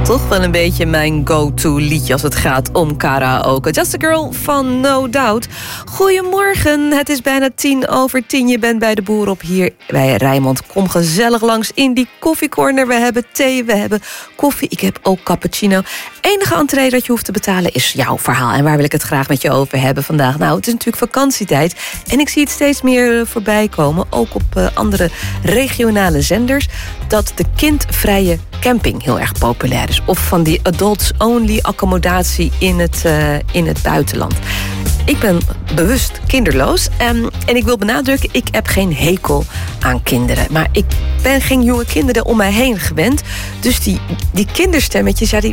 toch wel een beetje mijn go-to liedje als het gaat om karaoke. Just a Girl van No Doubt. Goedemorgen, het is bijna 10:10. Je bent bij de Boer hier bij Rijnmond. Kom gezellig langs in die koffiecorner. We hebben thee, we hebben koffie. Ik heb ook cappuccino. Enige entree dat je hoeft te betalen is jouw verhaal. En waar wil ik het graag met je over hebben vandaag? Nou, het is natuurlijk vakantietijd. En ik zie het steeds meer voorbij komen. Ook op andere regionale zenders. Dat de kindvrije camping heel erg populair is. Of van die adults-only accommodatie in het buitenland. Ik ben bewust kinderloos. En ik wil benadrukken, ik heb geen hekel aan kinderen. Maar ik ben geen jonge kinderen om mij heen gewend. Dus die kinderstemmetjes, het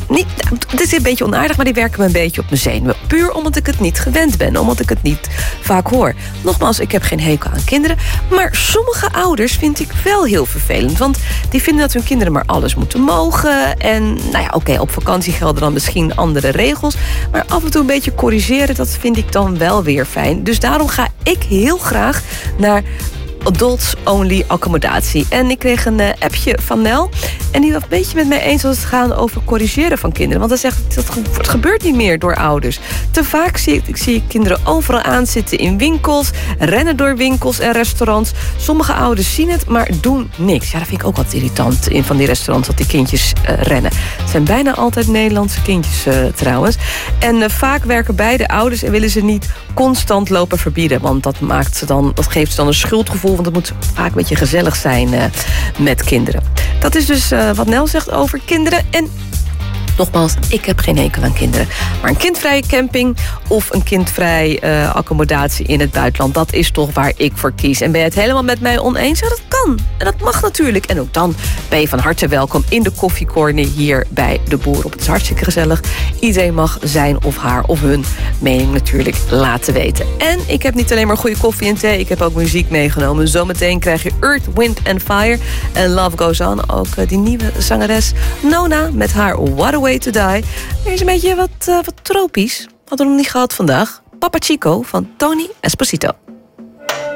is een beetje onaardig, maar die werken me een beetje op mijn zenuwen. Puur omdat ik het niet gewend ben, omdat ik het niet vaak hoor. Nogmaals, ik heb geen hekel aan kinderen. Maar sommige ouders vind ik wel heel vervelend. Want die vinden dat hun kinderen maar alles moeten mogen. En op vakantie gelden dan misschien andere regels. Maar af en toe een beetje corrigeren, dat vind ik dan wel weer fijn. Dus daarom ga ik heel graag naar adults-only accommodatie. En ik kreeg een appje van Nel. En die was een beetje met mij eens als het gaat over corrigeren van kinderen. Want hij zegt, het gebeurt niet meer door ouders. Te vaak zie ik kinderen overal aanzitten in winkels, rennen door winkels en restaurants. Sommige ouders zien het, maar doen niks. Ja, dat vind ik ook wat irritant in van die restaurants, dat die kindjes rennen. Het zijn bijna altijd Nederlandse kindjes trouwens. En vaak werken beide ouders en willen ze niet constant lopen verbieden. Want dat geeft ze dan een schuldgevoel. Want het moet vaak een beetje gezellig zijn met kinderen. Dat is dus wat Nel zegt over kinderen. En nogmaals, ik heb geen hekel aan kinderen. Maar een kindvrije camping of een kindvrij accommodatie in het buitenland, dat is toch waar ik voor kies. En ben je het helemaal met mij oneens? Ja, dat kan. En dat mag natuurlijk. En ook dan ben je van harte welkom in de koffiecorner hier bij de Boer. Het is hartstikke gezellig. Iedereen mag zijn of haar of hun mening natuurlijk laten weten. En ik heb niet alleen maar goede koffie en thee. Ik heb ook muziek meegenomen. Zometeen krijg je Earth, Wind and Fire en Love Goes On. Ook die nieuwe zangeres Nona met haar What a Way to Die. Er is een beetje wat tropisch. Hadden we nog niet gehad vandaag. Papa Chico van Tony Esposito.